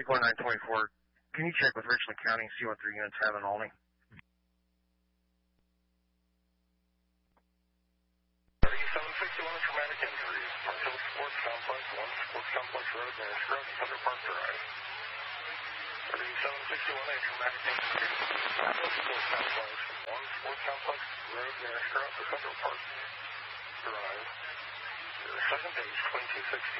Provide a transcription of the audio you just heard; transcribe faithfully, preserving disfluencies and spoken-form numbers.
four nine two four, can you check with Richland County and see what their units have in Olney? thirty-seven sixty-one, traumatic injuries. Parkhill Sports Complex, one Sports Complex Road near Scrubs, Thunder Park Drive. thirty-seven sixty-one, a traumatic injury. Parkhill Sports Complex, one Sports Complex Road near Scrubs, Thunder Park Drive. Your second page, twenty-two sixty.